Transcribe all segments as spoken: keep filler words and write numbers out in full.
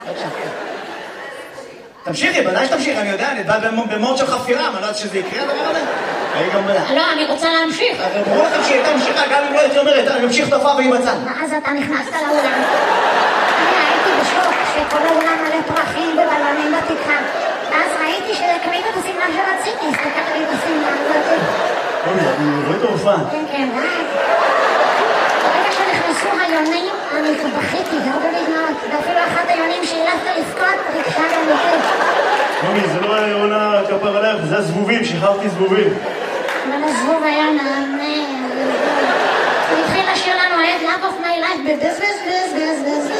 תמשיכי, בוודאי שתמשיך, אני יודע, אני בא במוד של חפירה, אני לא יודעת שזה יקרה הדבר הזה. לא, אני רוצה להמשיך. אבל ברור לכם שהיא הייתה ממשיכה, גם אם לא הייתי אומרת, אני ממשיך תופעה והיא בצד. ואז אתה נכנסת לאולם. אני הייתי בשוק שכל האולם מלא פרחים ובלונים בתקרה. אז ראיתי שקרית את השמלה שרציתי, הסתכלתי לי את השמלה הזאת. אני רואה את ההופעה. כן, כן, ואז. ברגע שנכנסו היונים, אני בכיתי, הרבה לגמרת. ואפילו אחת היונים שהילפת לפקוד, ריגשה גם יותר. מומי, זה לא היה עונה כפר עליך, זה הזבובים, שחררתי זבובים. אבל הזבוב היה נענה. הוא התחיל לשיר לנו את Love of my life בבז בז בז בז בז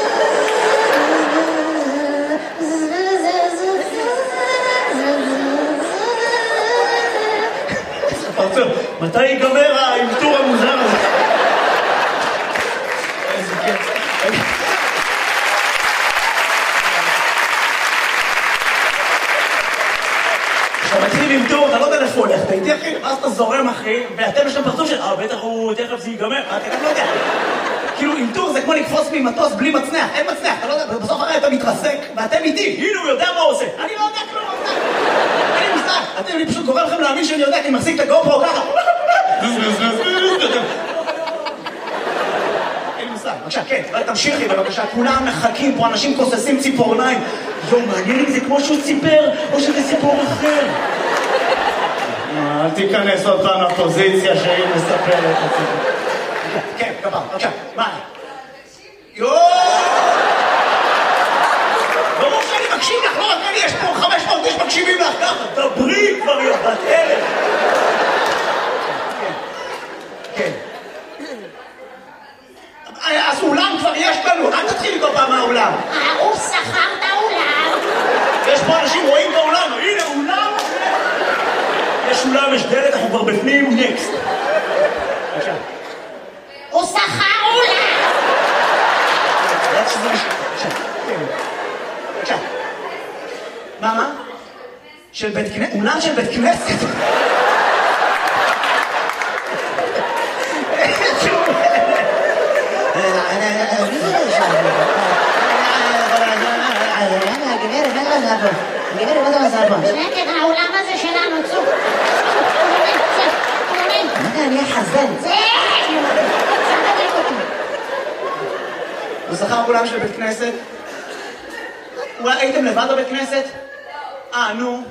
פרצר, מתי ייגמר האלתור המוזר הזה? איזה כיף. כשאתה מתחיל עם טור, אתה לא יודע איפה הולך, אתה איתי אחי, ואז אתה זורם אחי, ואתם יש שם פרצוף של, אה, בטח הוא, תכף זה ייגמר, אתה גם לא יודע. כאילו, עם טור זה כמו לקפוץ ממטוס בלי מצנח, אין מצנח, אתה לא יודע, בסוף הרי אתה מתרסק, ואתם איתי, הנה הוא יודע מה הוא עושה. אני לא יודע כלום, אני מסתכל, אתם, אני פשוט גורם לכם להאמין שאני יודע, כי אני מחזיק את הגופרו ככה. אין לי מושג, בבקשה, כן, תמשיכי בבקשה, כולם מחכים פה, אנשים כוססים ציפורניים. יו, מעניין אם זה כמו שהוא ציפר, או שזה סיפור אחר. אל תיכנס עוד פעם לפוזיציה שהיא מספרת את הסיפור. כן, כפר, בבקשה, מה? יו! ברור שאני מקשיב לך, לא רק אני, יש פה חמש מאות איש מקשיבים לך ככה, דברי כבר יובת אלף. כן, כן. אז אולם כבר יש לנו, אל תתחיל כל פעם מהאולם. הוא שכר את האולם. יש פה אנשים רואים את האולם, הנה אולם. יש אולם, יש דלת, אנחנו כבר בפנים, נקסט. בבקשה. הוא שכר אולם. בבקשה. מה, מה? של בית כנסת? אולם של בית כנסת? גברת, מה זה מזל פה? שקט, האולם הזה שלנו, צוק. מה זה, אני אחזן? זה! צריך לדליק אותי. הוא שכר אולם של בית כנסת? אולי הייתם לבד בבית כנסת? אה, נו.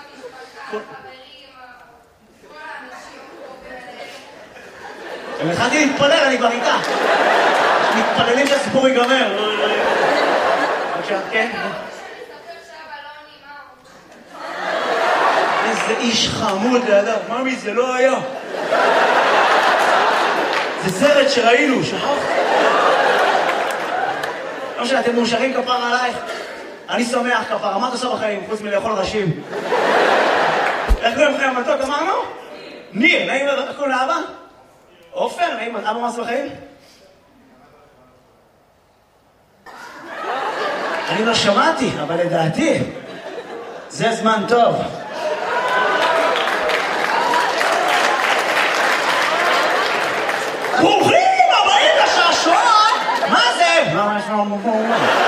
אני התחלתי להתפלל, אני כבר איתה. מתפללים שהסיפור ייגמר. בבקשה, כן? איזה איש חמוד לידה. ממי, זה לא היה. זה סרט שראינו, שכחת? לא משנה, אתם מאושרים כפר עלייך. אני שמח כפר, מה אתה עושה בחיים, חוץ מלאכול ראשים? איך קוראים לכם המתוק, אמרנו? ניר, נעים, איך קוראים לאבא? עופר, נעים, אבא מה עושה בחיים? אני לא שמעתי, אבל לדעתי, זה זמן טוב. ברוכים הבאים לשעשועון! מה זה? מה יש לנו פה?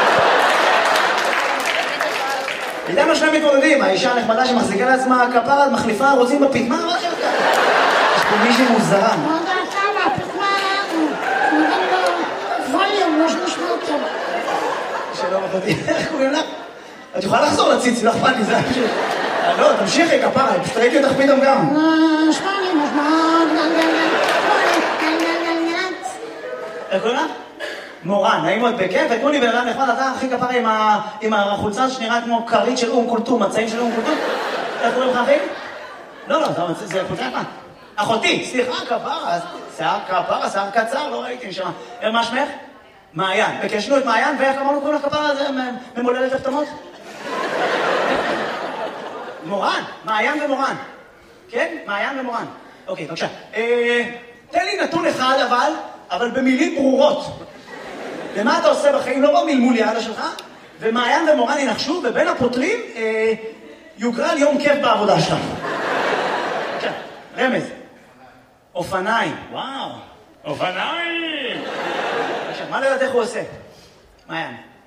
אתה יודע מה שני מתמודדים? האישה הנחמדה שמחזיקה לעצמה כפרה, מחליפה, רוצים בפיטמה? מה שלך? יש פה מישהי מוזרה. מה דעתה מהפיטמה? נראה לו ווליום, יש משמע טוב. שלום אחותי, איך קוראים לך? את יכולה לחזור לציצי, לא אכפת לי, זה היה פשוט... לא, תמשיכי כפרה, פשוט ראיתי אותך פתאום גם. שמעני משמע... איך קוראים לך? מורן, נעים מאוד בכיף, ותנו לי בן אדם נחמד, אתה הכי כפרה עם החולצה שנראה כמו כרית של אום קולטום, מצעים של אום קולטום. איך קוראים לך אחי? לא, לא, זה חולצה יפה. אחותי, סליחה, כפרה, שיער כפרה, שיער קצר, לא ראיתי נשמה. מה שמך? מעיין. וקשנו את מעיין, ואיך אמרנו קוראים לך כפרה הזה ממולדת הפתמות? מורן, מעיין ומורן. כן? מעיין ומורן. אוקיי, בבקשה. תן לי נתון אחד אבל, אבל במילים ברורות. ומה אתה עושה בחיים? לא במלמול יעלה שלך, ומעיין ומורן ינחשו, ובין הפותרים יוגרל יום כיף בעבודה שלך. בבקשה, רמז. אופניים. וואו, אופניים! בבקשה, מה לדעת איך הוא עושה? מעיין.